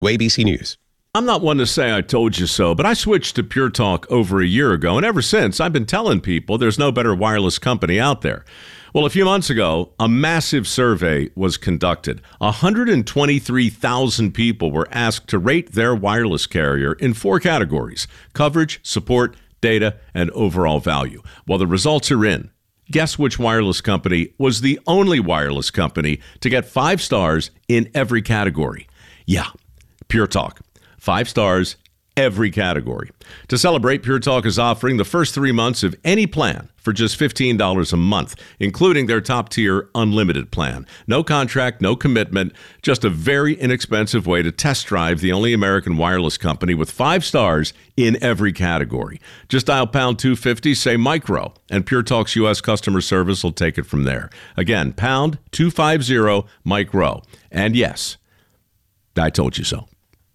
ABC News. I'm not one to say I told you so, but I switched to Pure Talk over a year ago, and ever since, I've been telling people there's no better wireless company out there. Well, a few months ago, a massive survey was conducted. 123,000 people were asked to rate their wireless carrier in 4 categories: coverage, support, data, and overall value. Well, the results are in. Guess which wireless company was the only wireless company to get 5 stars in every category? Yeah, Pure Talk. 5 stars, every category. To celebrate, Pure Talk is offering the first 3 months of any plan for just $15 a month, including their top-tier unlimited plan. No contract, no commitment, just a very inexpensive way to test drive the only American wireless company with 5 stars in every category. Just dial pound 250, say micro, and Pure Talk's U.S. customer service will take it from there. Again, pound 250 micro. And yes, I told you so.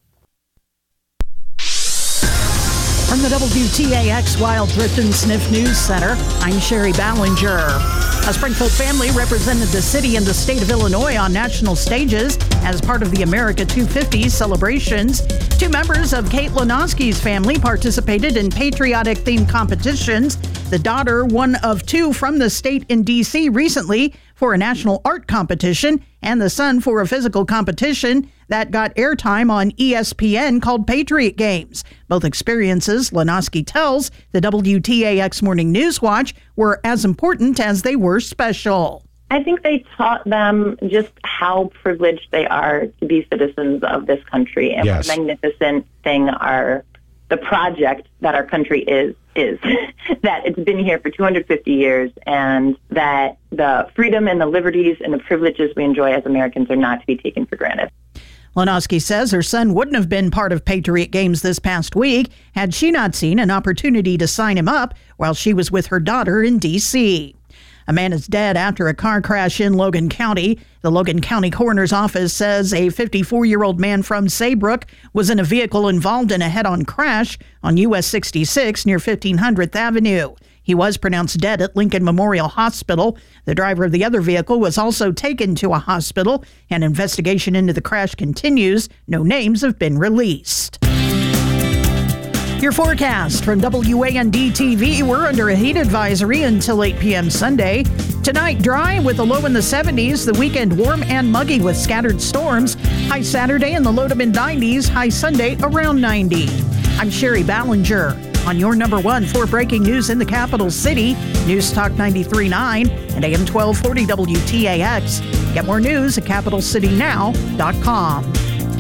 From the WTAX Wild Thrift and Sniff News Center, I'm Sherry Ballinger. A Springfield family represented the city and the state of Illinois on national stages as part of the America 250 celebrations. 2 members of Kate Lenoski's family participated in patriotic-themed competitions. The daughter, one of 2 from the state in D.C. recently for a national art competition, and the son for a physical competition that got airtime on ESPN called Patriot Games. Both experiences, Lenoski tells the WTAX Morning News Watch, were as important as they were special. I think they taught them just how privileged they are to be citizens of this country, and what a magnificent thing the project that our country is that it's been here for 250 years, and that the freedom and the liberties and the privileges we enjoy as Americans are not to be taken for granted. Lenoski says her son wouldn't have been part of Patriot Games this past week had she not seen an opportunity to sign him up while she was with her daughter in D.C. A man is dead after a car crash in Logan County. The Logan County Coroner's Office says a 54-year-old man from Saybrook was in a vehicle involved in a head-on crash on US 66 near 1500th Avenue. He was pronounced dead at Lincoln Memorial Hospital. The driver of the other vehicle was also taken to a hospital. An investigation into the crash continues. No names have been released. Your forecast from WAND-TV. We're under a heat advisory until 8 p.m. Sunday. Tonight, dry with a low in the 70s. The weekend, warm and muggy with scattered storms. High Saturday in the low to mid-90s. High Sunday around 90. I'm Sherry Ballinger on your number 1 for breaking news in the capital city. News Talk 93.9 and AM 1240 WTAX. Get more news at CapitalCityNow.com.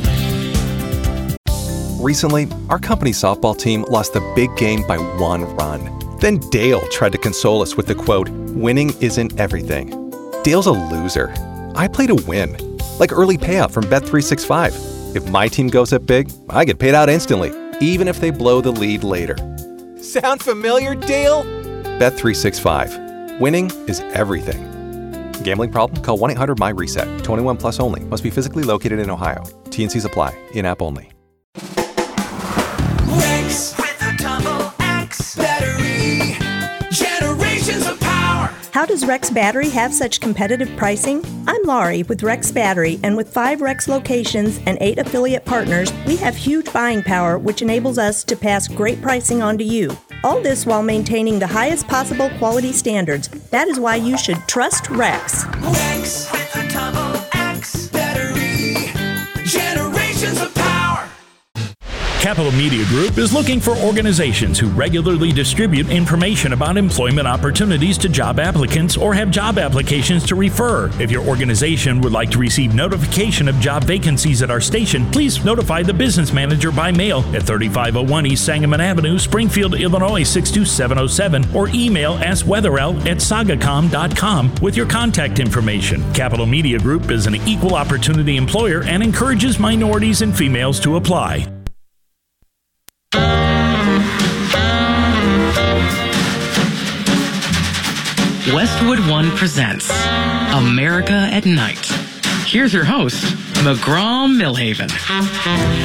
Recently, our company softball team lost the big game by 1 run. Then Dale tried to console us with the quote, "Winning isn't everything." Dale's a loser. I play to win, like early payout from Bet365. If my team goes up big, I get paid out instantly, even if they blow the lead later. Sound familiar, Dale? Bet365. Winning is everything. Gambling problem? Call 1-800-MY-RESET. 21 plus only. Must be physically located in Ohio. T&Cs apply. In-app only. Rex with a double X battery. Generations of power. How does Rex Battery have such competitive pricing? I'm Laurie with Rex Battery, and with 5 Rex locations and 8 affiliate partners, we have huge buying power, which enables us to pass great pricing on to you. All this while maintaining the highest possible quality standards. That is why you should trust Rex. Rex with a double X battery. Generations of power. Capital Media Group is looking for organizations who regularly distribute information about employment opportunities to job applicants or have job applications to refer. If your organization would like to receive notification of job vacancies at our station, please notify the business manager by mail at 3501 East Sangamon Avenue, Springfield, Illinois 62707, or email askweatherell@sagacom.com with your contact information. Capital Media Group is an equal opportunity employer and encourages minorities and females to apply. Westwood One presents America at Night. Here's your host, McGraw Millhaven.